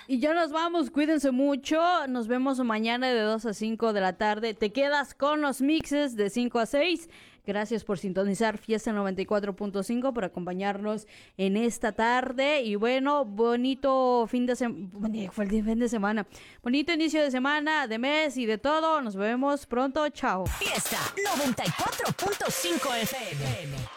Y ya nos vamos, cuídense mucho. Nos vemos mañana de 2 a 5 de la tarde. Te quedas con los mixes de 5 a 6. Gracias por sintonizar Fiesta 94.5, por acompañarnos en esta tarde. Y bueno, bonito fin de semana. Bonito inicio de semana, de mes y de todo. Nos vemos pronto. Chao. Fiesta 94.5 FM.